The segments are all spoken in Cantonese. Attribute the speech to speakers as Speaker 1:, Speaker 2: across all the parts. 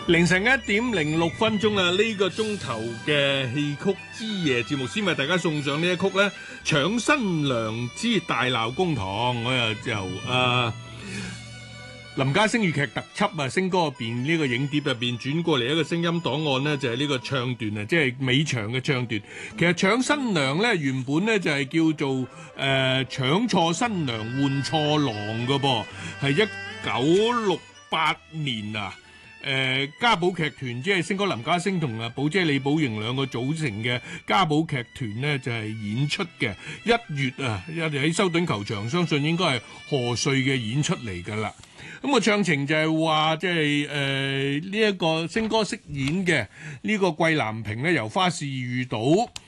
Speaker 1: 凌晨1:06啊！呢個鐘頭嘅戲曲之夜節目，先為大家送上呢一曲咧，《搶新娘之大鬧公堂》。我又由林家聲粵劇特輯星歌入邊呢個影碟入邊轉過嚟一個聲音檔案呢，就係呢個唱段啊，即係尾場嘅唱段。其實搶新娘咧原本咧就係叫做搶錯新娘換錯郎噶噃，係1968年啊。家寶劇團即係星哥林家聲同寶姐李寶瑩兩個組成嘅家寶劇團呢，就係演出嘅。1月啊，喺修頓球場，相信應該係賀歲嘅演出嚟㗎啦。咁個唱情就係話，即係呢一個星哥飾演嘅呢個桂南平呢，由花市遇到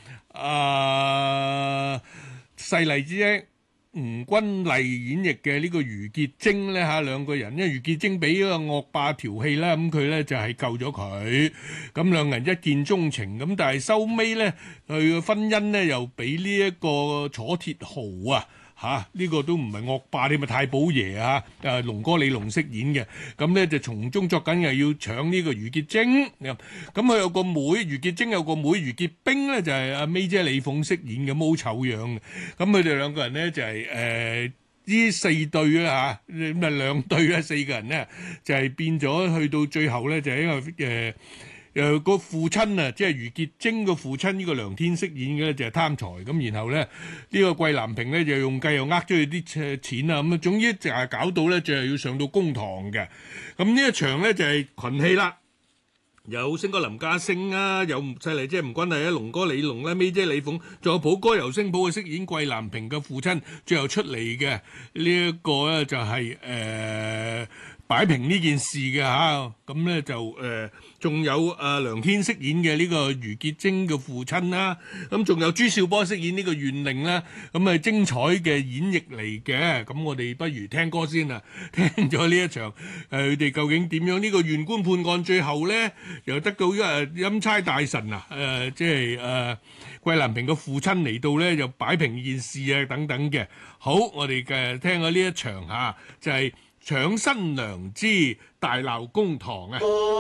Speaker 1: 細麗之姐吳君麗演繹嘅呢個余潔貞咧嚇，兩個人，因為余潔貞俾個惡霸調戲啦，咁佢咧就係救咗佢，咁兩人一見鐘情，咁但係收尾咧佢嘅婚姻咧又俾呢一個楚鐵豪呢個都唔係惡霸，你咪太保爺龍哥李龍飾演嘅，咁咧就從中作緊又要搶呢個余潔貞，咁佢有個妹余潔貞有個妹余潔冰咧就係阿 May 姐李鳳飾演嘅，毛醜樣嘅，咁佢哋兩個人咧就係呢4對啊嚇，咁啊2對啦，4個人咧就係變咗去到最後咧就係因為個父親啊，即係余潔貞個父親呢個梁天飾演嘅咧就係貪財，咁然後咧呢個桂南平咧就用計又呃咗佢啲錢啊，咁啊總之就係搞到咧就係要上到公堂嘅。咁呢一場咧就係群戲啦，有星哥林家聲啊，有細麗姐吳君麗啊，龍哥李龍啦，May姐李鳳，仲有寶哥尤聲普嘅飾演桂南平嘅父親，最後出嚟嘅呢一個咧就係擺平呢件事嘅嚇，咁咧就仲有梁天飾演嘅呢個余潔貞嘅父親啦，咁仲有朱少波飾演呢個縣令啦，咁係精彩嘅演繹嚟嘅。咁我哋不如聽歌先啦，聽咗呢一場佢哋究竟點樣呢個縣官判案，最後咧又得到欽差大臣即係桂南平嘅父親嚟到咧，就擺平件事啊等等嘅。好，我哋聽咗呢一場就係搶新娘之大鬧公堂啊！